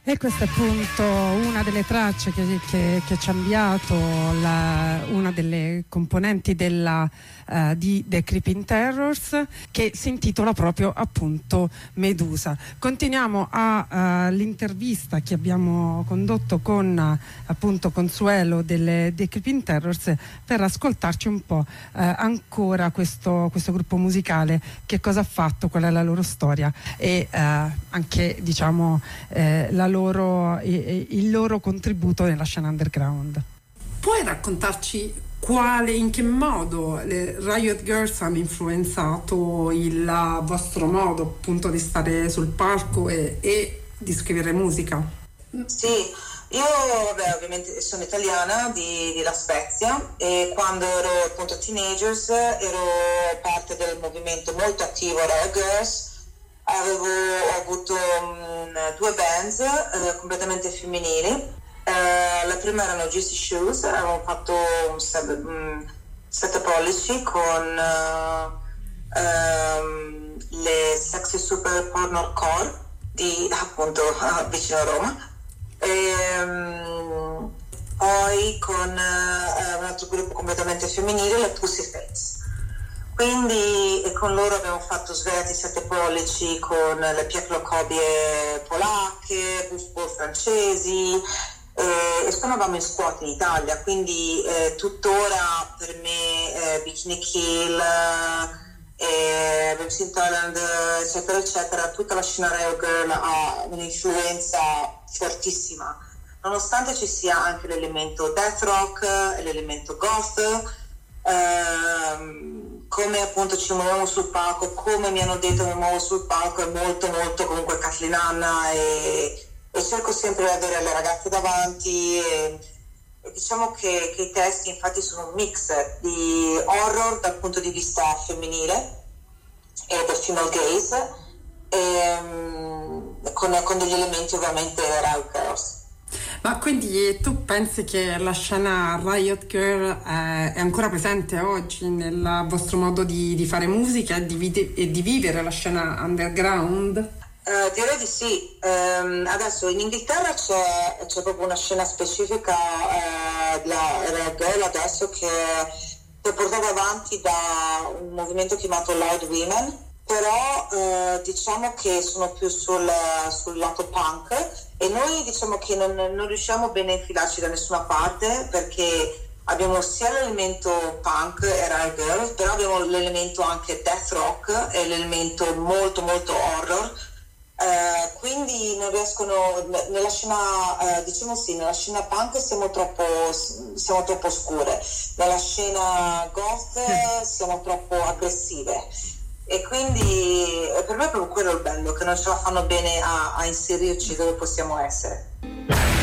E questa è appunto una delle tracce che ci ha inviato una delle componenti di The Creeping Terrors, che si intitola proprio appunto Medusa. Continuiamo l'intervista che abbiamo condotto con appunto Consuelo delle The Creeping Terrors per ascoltarci un po' ancora questo gruppo musicale, che cosa ha fatto, qual è la loro storia e anche diciamo il loro contributo nella scena underground. Puoi raccontarci in che modo le Riot Girls hanno influenzato il vostro modo appunto di stare sul palco e di scrivere musica? Sì, io ovviamente sono italiana di La Spezia, e quando ero appunto teenagers ero parte del movimento molto attivo Riot Girls. Ho avuto due bands completamente femminili. La prima erano Juicy Shoes, avevamo fatto un 7 pollici con le Sexy Super Porno Core di appunto vicino a Roma. Poi con un altro gruppo completamente femminile, le Pussy Face. Quindi con loro abbiamo fatto svariati 7 pollici con le piaklokobie polacche, buffball francesi, e suonavamo in squat in Italia, quindi tuttora per me Bikini Kill, Babes in Thailand, eccetera eccetera, tutta la scena Riot Girl ha un'influenza fortissima, nonostante ci sia anche l'elemento death rock e l'elemento goth. Come appunto ci muoviamo sul palco, come mi hanno detto mi muovo sul palco, è molto molto comunque Kathleen Hanna, e cerco sempre di avere le ragazze davanti, e diciamo che i testi infatti sono un mix di horror dal punto di vista femminile e del female gaze, con degli elementi ovviamente Riot Girls. Ma quindi tu pensi che la scena Riot Girl è ancora presente oggi nel vostro modo di fare musica e di vivere la scena underground? Direi di sì. Adesso in Inghilterra c'è proprio una scena specifica della Riot Girl adesso che è portata avanti da un movimento chiamato Loud Women, però diciamo che sono più sul lato punk, e noi diciamo che non riusciamo bene a infilarci da nessuna parte, perché abbiamo sia l'elemento punk e Riot Girl, però abbiamo l'elemento anche death rock e l'elemento molto molto horror, quindi non riescono nella scena diciamo sì, nella scena punk siamo troppo scure, nella scena goth siamo troppo aggressive, e quindi per me è proprio quello il bello, che non ce la fanno bene a inserirci dove possiamo essere.